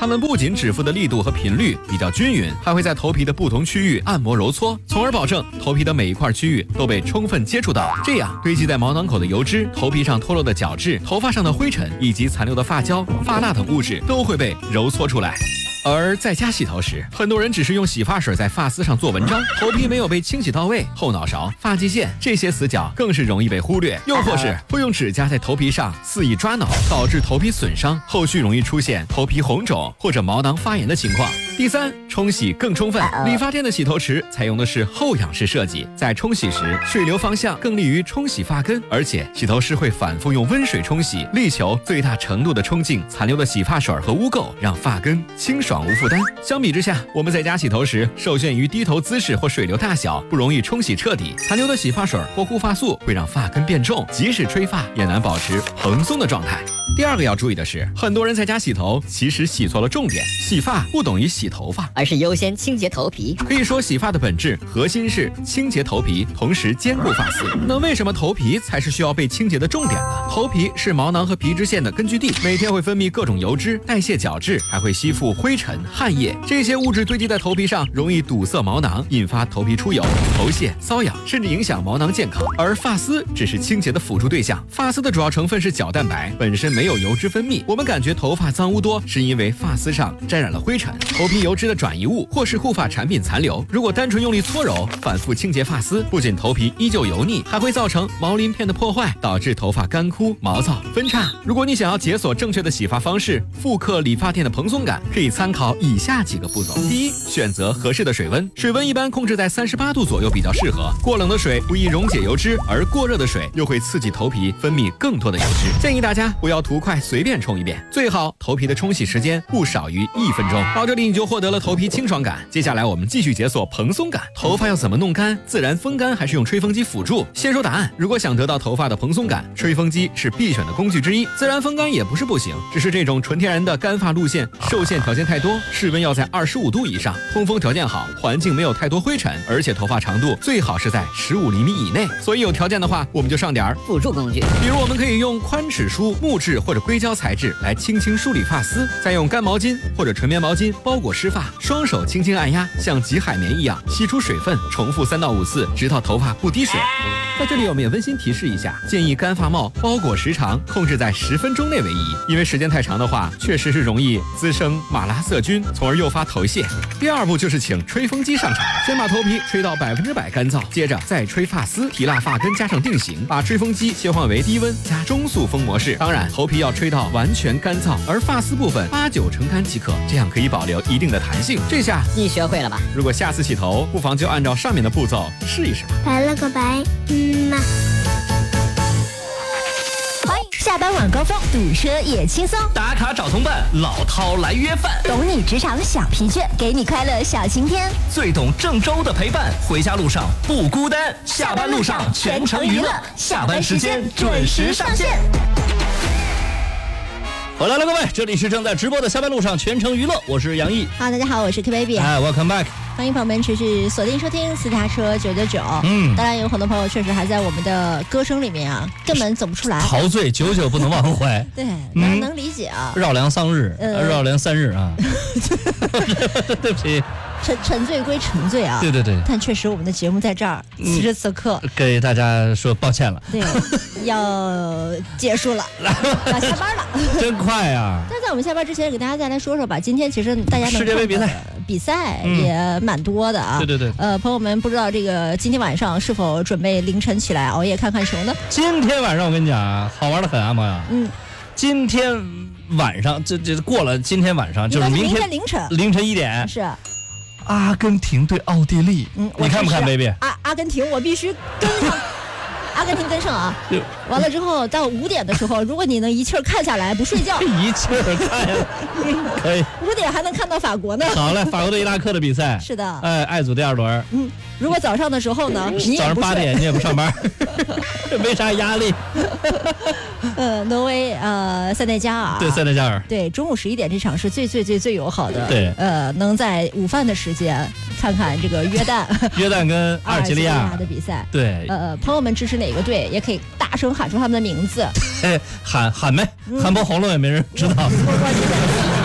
它们不仅指腹的力度和频率比较均匀，还会在头皮的不同区域按摩揉搓，从而保证头皮的每一块区域都被充分接触到。这样堆积在毛囊口的油脂、头皮上脱落的角质、头发上的灰尘以及残留的发胶、发蜡等物质都会被揉搓出来。而在家洗头时，很多人只是用洗发水在发丝上做文章，头皮没有被清洗到位，后脑勺、发际线这些死角更是容易被忽略，又或是会用指甲在头皮上肆意抓挠，导致头皮损伤，后续容易出现头皮红肿或者毛囊发炎的情况。第三，冲洗更充分。理发店的洗头池采用的是后仰式设计，在冲洗时，水流方向更利于冲洗发根，而且洗头师会反复用温水冲洗，力求最大程度的冲净残留的洗发水和污垢，让发根清爽无负担。相比之下，我们在家洗头时受限于低头姿势或水流大小，不容易冲洗彻底，残留的洗发水或护发素会让发根变重，即使吹发也难保持蓬松的状态。第二个要注意的是，很多人在家洗头其实洗错了重点，洗发不等于洗头发， 而是优先清洁头皮。 可以说洗发的本质核心是清洁头皮，同时兼顾发丝。那为什么头皮才是需要被清洁的重点呢？头皮是毛囊和皮脂腺的根据地，每天会分泌各种油脂，代谢角质，还会吸附灰尘、汗液，这些物质堆积在头皮上，容易堵塞毛囊，引发头皮出油、头屑、瘙痒，甚至影响毛囊健康。而发丝只是清洁的辅助对象，发丝的主要成分是角蛋白，本身没有油脂分泌。我们感觉头发脏污多，是因为发丝上沾染了灰尘、头皮油脂的转移物，或是护发产品残留。如果单纯用力搓揉、反复清洁发丝，不仅头皮依旧油腻，还会造成毛鳞片的破坏，导致头发干枯、毛躁、分叉。如果你想要解锁正确的洗发方式，复刻理发店的蓬松感，可以参考以下几个步骤。第一，选择合适的水温，水温一般控制在38度左右比较适合。过冷的水不易溶解油脂，而过热的水又会刺激头皮分泌更多的油脂。建议大家不要图快随便冲一遍，最好头皮的冲洗时间不少于1分钟。到这里你就获得了头皮清爽感。接下来我们继续解锁蓬松感。头发要怎么弄干？自然风干还是用吹风机辅助？先说答案。如果想得到头发的蓬松感，吹风机是必选的工具之一。自然风干也不是不行，只是这种纯天然的干发路线受限条件太多，室温要在25度以上，通风条件好，环境没有太多灰尘，而且头发长度最好是在15厘米以内。所以有条件的话，我们就上点辅助工具， 比如我们可以用宽齿梳、木质或者硅胶材质来轻轻梳理发丝，再用干毛巾或者纯棉毛巾包裹湿发，双手轻轻按压，像挤海绵一样吸出水分，重复3到5次，直到头发不滴水。在这里我们也温馨提示一下，建议干发帽包裹时长控制在10分钟内为宜，因为时间太长的话，确实是容易滋生马拉色菌，从而诱发头屑。第二步就是请吹风机上场，先把头皮吹到100%干燥，接着再吹发丝，提蜡发根加上定型，把吹风机切换为低温加中速风模式。当然，头皮要吹到完全干燥，而发丝部分8-9成干即可，这样可以保留一定的弹性。这下你学会了吧？ 如果下次洗头，不妨就按照上面的步骤试一试吧。 拜了个拜，嘛。 下班晚高峰，堵车也轻松。 打卡找同伴，老饕来约饭。 懂你职场小疲倦，给你快乐小晴天。 最懂郑州的陪伴，回家路上不孤单。下班路上全程娱乐，下班时间准时上线。回来了，各位，这里是正在直播的下班路上全程娱乐，我是杨毅。 大家好，我是 K Baby。 Welcome back。 欢迎朋友们持续锁定收听私家车999。当然有很多朋友确实还在我们的歌声里面啊，根本走不出来， 陶醉久不能忘怀。 对，能理解啊。 绕梁3日，绕梁3日啊。对不起。 沉醉归沉醉啊， 对， 但确实我们的节目在这儿，此时此刻给大家说抱歉了， 对，要结束了，要下班了， 真快啊！ 但在我们下班之前，给大家再来说说吧。今天其实大家世界杯比赛也蛮多的啊， 对， 朋友们不知道这个今天晚上是否准备凌晨起来熬夜看球呢？ 今天晚上我跟你讲啊，好玩的很啊，朋友。今天晚上这过了，今天晚上就是明天凌晨1点是。 阿根廷对奥地利，你看不看 ，baby？ 阿根廷，我必须跟上。阿根廷跟上啊！完了之后到5点的时候，如果你能一气儿看下来，不睡觉， 一气儿看下来，可以。 5点还能看到法国呢。 好嘞，法国对伊拉克的比赛。 是的。 爱组第2轮。 如果早上的时候呢， 早上8点你也不上班，没啥压力。 挪威塞内加尔。 对，塞内加尔。 对，中午11点这场是最友好的。 对。 能在午饭的时间看看这个约旦跟阿尔及利亚的比赛。 对。 朋友们支持哪个队，也可以大声喊出他们的名字。 喊没？喊不红了也没人知道。 我